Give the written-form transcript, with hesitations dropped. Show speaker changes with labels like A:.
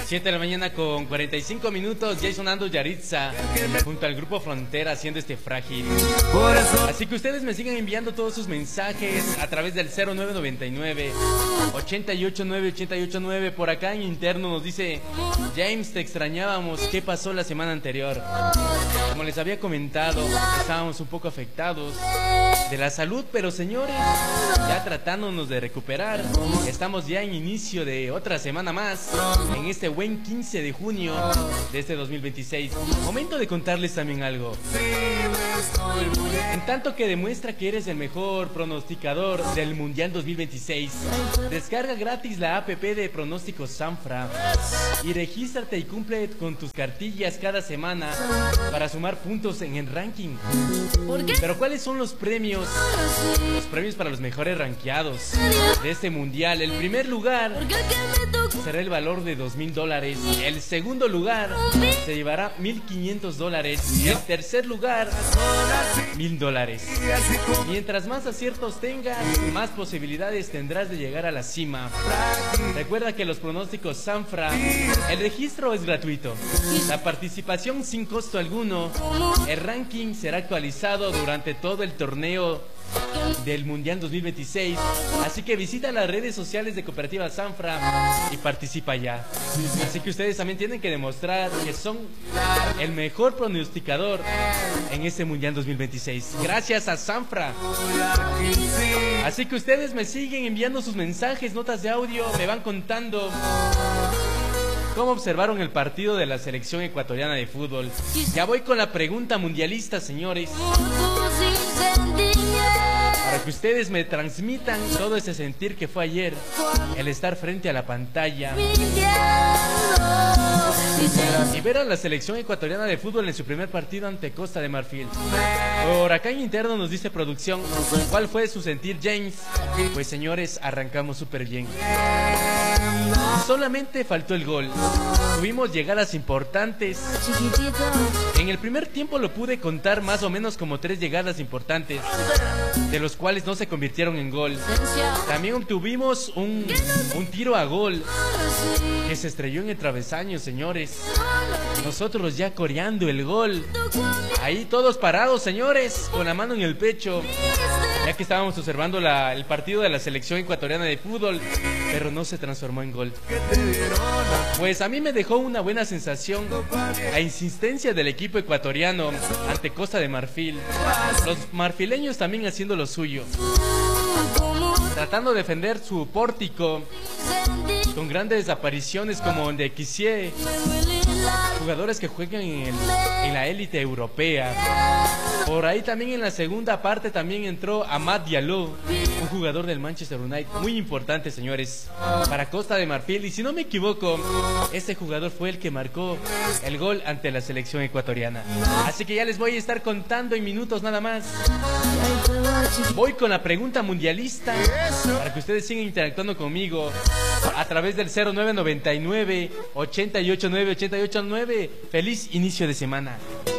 A: 7 de la mañana con 45 minutos, ya sonando Yaritza junto al grupo Frontera haciendo este frágil. Así que ustedes me sigan enviando todos sus mensajes a través del 0999 889 889. Por acá en interno nos dice: James, te extrañábamos, ¿qué pasó la semana anterior? Como les había comentado, estábamos un poco afectados de la salud, pero señores, ya tratándonos de recuperar. Estamos ya en inicio de otra semana más, en este buen 15 de junio de este 2026. Momento de contarles también algo. En tanto que demuestra que eres el mejor pronosticador del Mundial 2026, descarga gratis la app de pronósticos Sanfra y regístrate y cumple con tus cartillas cada semana para sumar puntos en el ranking. Pero ¿cuáles son los premios? Los premios para los mejores rankeados de este mundial. El primer lugar será el valor de $2,000. El segundo lugar se llevará $1,500 y el tercer lugar $1,000. Mientras más aciertos tengas, más posibilidades tendrás de llegar a la cima. Recuerda que los pronósticos Sanfra, el registro es gratuito, la participación sin costo alguno. El ranking será actualizado durante todo el torneo del Mundial 2026, así que visita las redes sociales de Cooperativa Sanfra y participa ya. Así que ustedes también tienen que demostrar que son el mejor pronosticador en este Mundial 2026, gracias a Sanfra. Así que ustedes me siguen enviando sus mensajes, notas de audio, me van contando cómo observaron el partido de la selección ecuatoriana de fútbol. Ya voy con la pregunta mundialista, señores, para que ustedes me transmitan todo ese sentir que fue ayer, el estar frente a la pantalla y ver a la selección ecuatoriana de fútbol en su primer partido ante Costa de Marfil. Por acá en interno nos dice producción, ¿cuál fue su sentir, James? Pues señores, arrancamos súper bien. Solamente faltó el gol. Tuvimos llegadas importantes. En el primer tiempo lo pude contar más o menos como 3 llegadas importantes, de los cuales no se convirtieron en gol. También obtuvimos un tiro a gol que se estrelló en el travesaño, señores. Nosotros ya coreando el gol. Ahí todos parados, señores, con la mano en el pecho, ya que estábamos observando el partido de la selección ecuatoriana de fútbol, pero no se transformó en gol. Pues a mí me dejó una buena sensación la insistencia del equipo ecuatoriano ante Costa de Marfil. Los marfileños también haciendo lo suyo, tratando de defender su pórtico con grandes apariciones como de Kessié, jugadores que juegan en la élite europea. Por ahí también en la segunda parte también entró Amad Diallo, un jugador del Manchester United, muy importante, señores, para Costa de Marfil. Y si no me equivoco, este jugador fue el que marcó el gol ante la selección ecuatoriana. Así que ya les voy a estar contando en minutos nada más. Voy con la pregunta mundialista para que ustedes sigan interactuando conmigo a través del 0999 889 889. Feliz inicio de semana.